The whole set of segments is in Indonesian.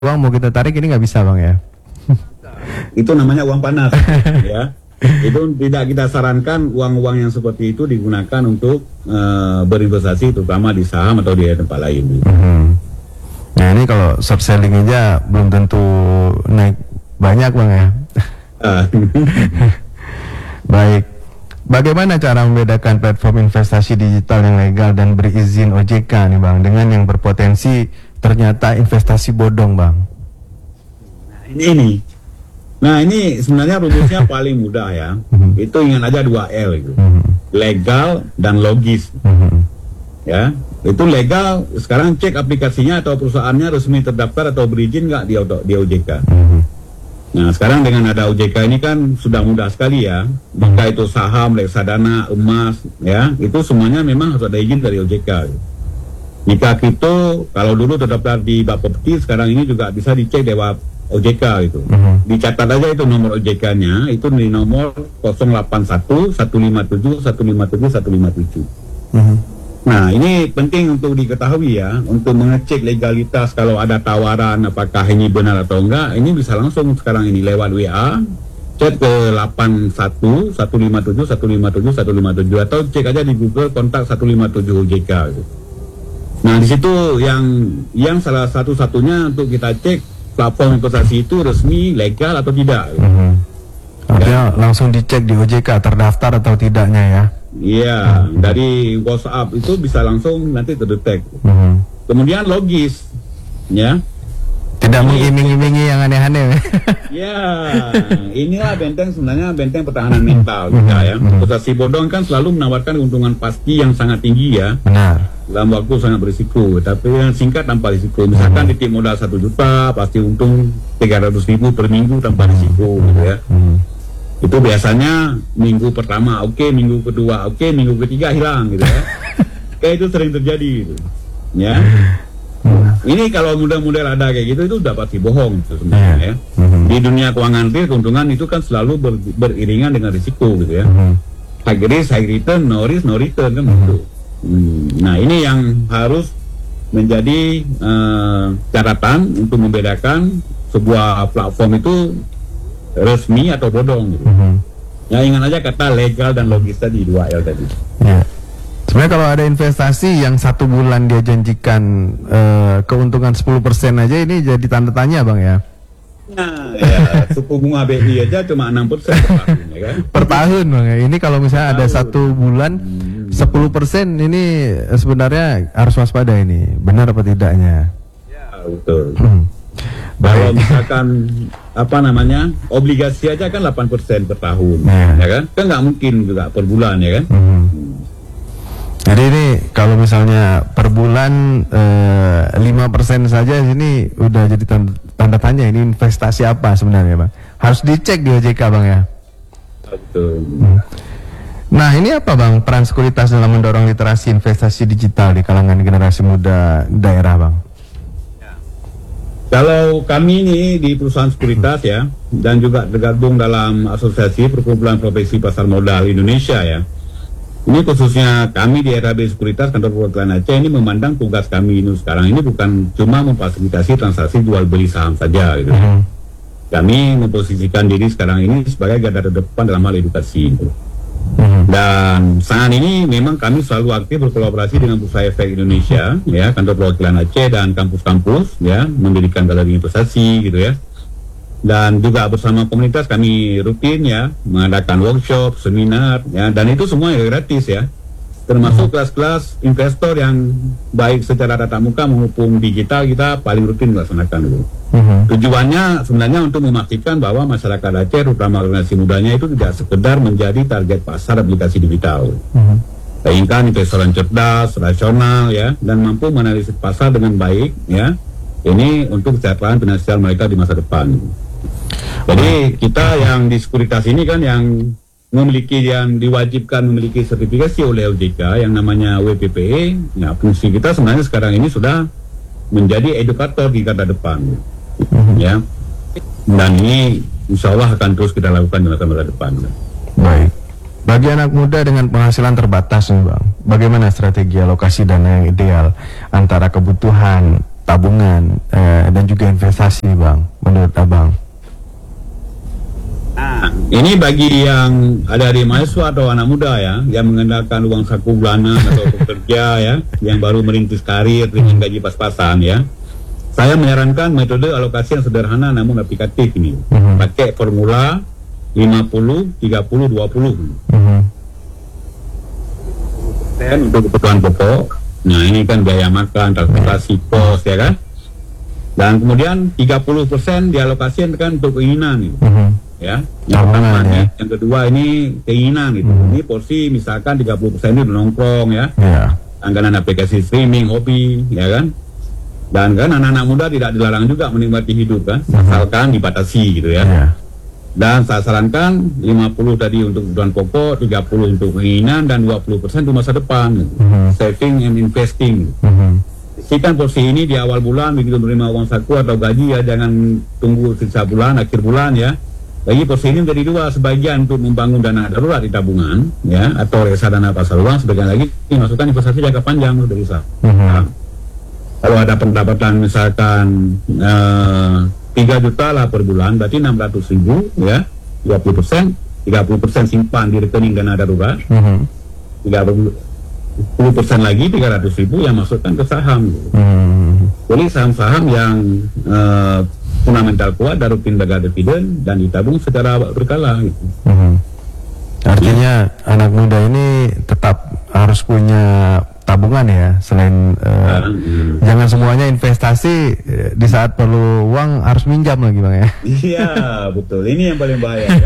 uang mau kita tarik ini nggak bisa bang ya? Itu namanya uang panas. Ya, itu tidak kita sarankan uang-uang yang seperti itu digunakan untuk berinvestasi, terutama di saham atau di tempat lain. Nah ini kalau short selling aja belum tentu naik banyak bang ya. Baik, bagaimana cara membedakan platform investasi digital yang legal dan berizin OJK nih bang, dengan yang berpotensi ternyata investasi bodong bang? Nah ini sebenarnya rumusnya paling mudah ya. Itu ingat aja 2L itu. Legal dan logis. Ya, itu legal. Sekarang cek aplikasinya atau perusahaannya resmi terdaftar atau berizin nggak di OJK. Nah sekarang dengan ada OJK ini kan sudah mudah sekali ya. Jika itu saham, reksadana, emas, ya itu semuanya memang harus ada izin dari OJK. Jika kripto, kalau dulu terdaftar di Bapepti, sekarang ini juga bisa dicek lewat OJK gitu. Dicatat aja itu nomor OJK-nya, itu di nomor 081 157 157 157. Nah, ini penting untuk diketahui ya, untuk mengecek legalitas kalau ada tawaran apakah ini benar atau enggak, ini bisa langsung sekarang ini lewat WA, chat ke 81 157 157 157 atau cek aja di Google kontak 157 OJK gitu. Nah, di situ yang salah satu-satunya untuk kita cek platform investasi itu resmi, legal atau tidak. Artinya langsung dicek di OJK terdaftar atau tidaknya ya? Iya, dari WhatsApp itu bisa langsung nanti terdetek. Kemudian logis, ya. Tidak mengiming-imingi yang aneh-aneh. Ya, inilah sebenarnya benteng pertahanan mental kita ya. Investasi bodong kan selalu menawarkan keuntungan pasti yang sangat tinggi ya. Benar. Dalam waktu sangat berisiko, tapi yang singkat tanpa risiko. Misalkan titik modal 1 juta, pasti untung 300.000 per minggu tanpa risiko, gitu ya. Itu biasanya minggu pertama oke, minggu kedua oke, minggu ketiga hilang, gitu ya. Kayak itu sering terjadi, gitu. Ya. Ini kalau model-model ada kayak gitu itu udah pasti bohong gitu, sebenarnya ya. Di dunia keuangan real, keuntungan itu kan selalu beriringan dengan risiko, gitu ya. High risk, high return, no risk, no return kan gitu. Nah ini yang harus menjadi catatan untuk membedakan sebuah platform itu resmi atau bodong gitu. Ya ingat aja kata legal dan logis tadi, 2L tadi. Ya. Sebenarnya kalau ada investasi yang 1 bulan dia janjikan keuntungan 10% aja, ini jadi tanda tanya bang ya. Nah ya, suku bunga BI aja cuma 6% per tahun ya kan. Per tahun bang ya. Ini kalau misalnya ada 1 bulan 10% ini sebenarnya harus waspada ini, benar apa tidaknya? Ya betul. Kalau misalkan obligasi aja kan 8% per tahun, ya kan? Kan nggak mungkin juga per bulan ya kan? Jadi ini kalau misalnya per bulan 5% saja ini udah jadi tanda tanya, ini investasi apa sebenarnya bang? Harus dicek di OJK bang ya? Betul. Nah ini apa bang peran sekuritas dalam mendorong literasi investasi digital di kalangan generasi muda daerah bang? Kalau kami ini di perusahaan sekuritas ya, dan juga tergabung dalam Asosiasi Perkumpulan Profesi Pasar Modal Indonesia ya. Ini khususnya kami di RHB Sekuritas Kantor Perwakilan Aceh ini memandang tugas kami ini sekarang ini bukan cuma memfasilitasi transaksi jual beli saham saja gitu. Kami memposisikan diri sekarang ini sebagai garda terdepan dalam hal edukasi. Dan saat ini memang kami selalu aktif berkolaborasi dengan Bursa Efek Indonesia ya, Kantor Perwakilan Aceh dan kampus-kampus ya, mendirikan galeri investasi gitu ya. Dan juga bersama komunitas kami rutin ya mengadakan workshop, seminar ya, dan itu semua gratis ya. Termasuk kelas-kelas investor yang baik secara tatap muka maupun digital kita paling rutin melaksanakan dulu. Tujuannya sebenarnya untuk memastikan bahwa masyarakat Aceh, terutama generasi mudanya itu tidak sekedar menjadi target pasar aplikasi digital. Melainkan investor yang cerdas, rasional ya, dan mampu menganalisis pasar dengan baik ya. Ini untuk kesejahteraan finansial mereka di masa depan. Jadi kita yang di sekuritas ini kan yang diwajibkan memiliki sertifikasi oleh OJK yang namanya WPPE. Ya, fungsi kita sebenarnya sekarang ini sudah menjadi edukator di garda depan. Ya. Dan ini insya Allah akan terus kita lakukan di masa depan. Baik. Bagi anak muda dengan penghasilan terbatas nih bang, bagaimana strategi alokasi dana yang ideal antara kebutuhan tabungan dan juga investasi, Bang, menurut Abang? Nah, ini bagi yang ada di mahasiswa atau anak muda ya, yang mengandalkan uang saku bulanan atau pekerja ya, yang baru merintis karir dengan gaji pas-pasan ya. Saya menyarankan metode alokasi yang sederhana namun aplikatif ini. Pakai formula 50, 30, 20. Untuk kebutuhan pokok. Nah, ini kan biaya makan, transportasi, kos ya kan. Dan kemudian 30% dialokasikan untuk keinginan gitu. Ya, yang pertama ya. Yang kedua ini keinginan gitu. Ini porsi misalkan 30% ini nongkrong ya. Langganan aplikasi streaming, hobi, ya kan. Dan kan anak-anak muda tidak dilarang juga menikmati hidup kan, asalkan dibatasi gitu ya. Dan saya sarankan 50 tadi untuk kebutuhan pokok, 30 untuk keinginan, dan 20% untuk masa depan, saving and investing. Sisihkan porsi ini di awal bulan begitu menerima uang saku atau gaji ya, jangan tunggu sisa bulan, akhir bulan ya. Bagi porsi ini menjadi dua, sebagian untuk membangun dana darurat di tabungan ya, atau reksadana pasar uang, sebagian lagi dimasukkan investasi jangka panjang dari usaha. Kalau ada pendapatan misalkan 3 juta lah per bulan, berarti 600.000 ya, 20%, 30% simpan di rekening dana darurat, 10% lagi 300.000 yang masukkan ke saham. Jadi saham-saham yang fundamental kuat dan rutin bagi dividen dan ditabung secara berkala. Gitu. Artinya anak muda ini tetap harus punya tabungan ya, selain jangan semuanya investasi, di saat perlu uang harus minjam lagi, Bang ya. Iya, betul. Ini yang paling bahaya ya.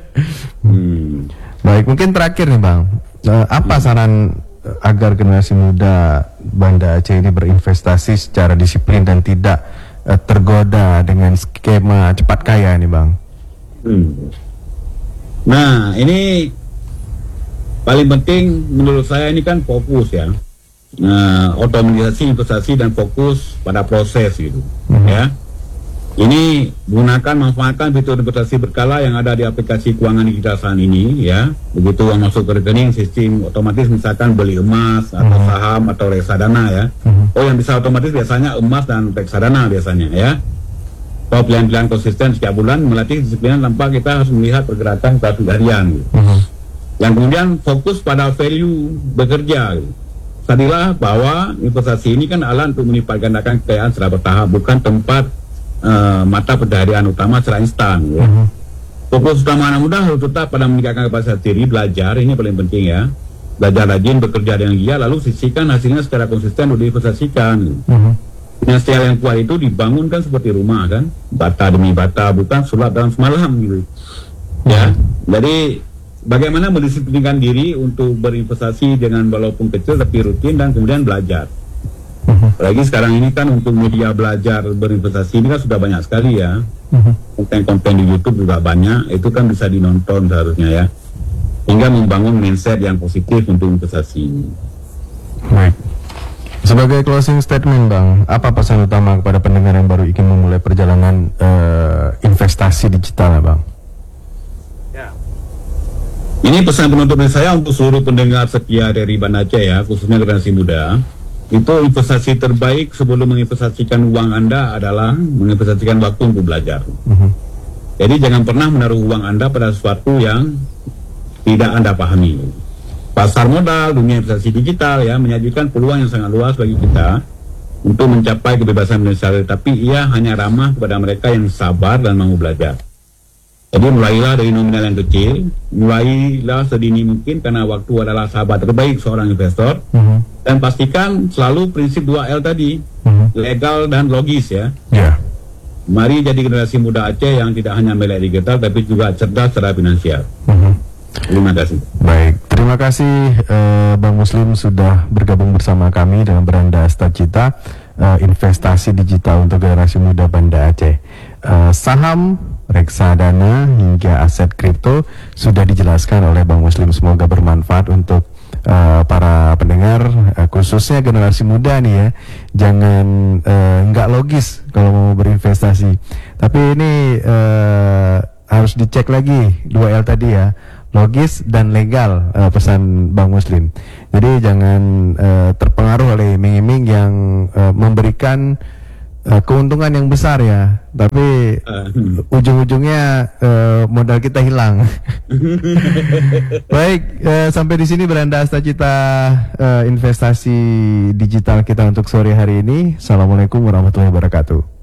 Baik, mungkin terakhir nih, Bang. Apa saran agar generasi muda Banda Aceh ini berinvestasi secara disiplin dan tidak tergoda dengan skema cepat kaya nih, Bang? Nah, ini paling penting menurut saya ini kan fokus ya. Otomatisasi investasi dan fokus pada proses gitu ya. Ini gunakan, manfaatkan fitur investasi berkala yang ada di aplikasi keuangan digital saat ini ya. Begitu uang masuk ke rekening, sistem otomatis misalkan beli emas atau saham atau reksadana ya. Oh, yang bisa otomatis biasanya emas dan reksadana biasanya ya. Kalau pilihan-pilihan konsisten setiap bulan melatih disiplinan tanpa kita harus melihat pergerakan satu harian gitu. Yang kemudian fokus pada value bekerja gitu. Sadarilah bahwa investasi ini kan alat untuk melipat gandakan kekayaan secara bertahap, bukan tempat mata pencaharian utama secara instan. Ya. Fokus utama anak muda harus tetap pada meningkatkan kapasitas diri, belajar, ini paling penting ya. Belajar rajin, bekerja dengan giat, lalu sisihkan hasilnya secara konsisten untuk diinvestasikan. Finansial yang kuat itu dibangunkan seperti rumah kan, bata demi bata, bukan sulap dalam semalam gitu. Ya, jadi bagaimana mendisiplinkan diri untuk berinvestasi dengan walaupun kecil tapi rutin dan kemudian belajar. Apalagi sekarang ini kan untuk media belajar berinvestasi ini kan sudah banyak sekali ya. Konten-konten di YouTube juga banyak, itu kan bisa dinonton seharusnya ya. Hingga membangun mindset yang positif untuk investasi. Baik. Sebagai closing statement, Bang, apa pesan utama kepada pendengar yang baru ingin memulai perjalanan investasi digital, Bang? Ini pesan penutup dari saya untuk seluruh pendengar setia dari Banda Aceh ya, khususnya generasi muda. Itu investasi terbaik sebelum menginvestasikan uang Anda adalah menginvestasikan waktu untuk belajar. Jadi jangan pernah menaruh uang Anda pada sesuatu yang tidak Anda pahami. Pasar modal, dunia investasi digital ya, menyajikan peluang yang sangat luas bagi kita untuk mencapai kebebasan finansial, tapi ia hanya ramah kepada mereka yang sabar dan mau belajar. Jadi mulailah dari nominal yang kecil, mulailah sedini mungkin karena waktu adalah sahabat terbaik seorang investor, dan pastikan selalu prinsip 2L tadi, legal dan logis ya. Mari jadi generasi muda Aceh yang tidak hanya melek digital tapi juga cerdas secara finansial. Terima kasih. Baik, terima kasih Bang Muslim sudah bergabung bersama kami dalam Beranda Cita investasi digital untuk generasi muda Banda Aceh. Saham, reksadana hingga aset kripto sudah dijelaskan oleh Bang Muslim. Semoga bermanfaat untuk para pendengar, khususnya generasi muda nih ya. Jangan nggak logis kalau mau berinvestasi, tapi ini harus dicek lagi 2L tadi ya, logis dan legal, pesan Bang Muslim. Jadi jangan terpengaruh oleh iming-iming yang memberikan keuntungan yang besar ya, tapi ujung-ujungnya modal kita hilang. Baik, sampai di sini beranda Astacita investasi digital kita untuk sore hari ini. Assalamualaikum warahmatullahi wabarakatuh.